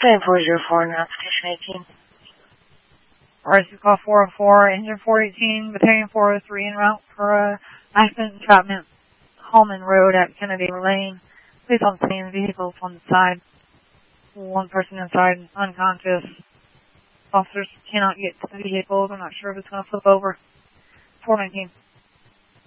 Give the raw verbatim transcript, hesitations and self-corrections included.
ten four zero four, now station eighteen. R S call four oh four, engine four eighteen, battalion four oh three en route for uh, accident entrapment, Holman Road at Kennedy Lane. Please on scene, vehicles on the side. One person inside, unconscious. Officers cannot get to the vehicle. They're not sure if it's going to flip over. four nineteen.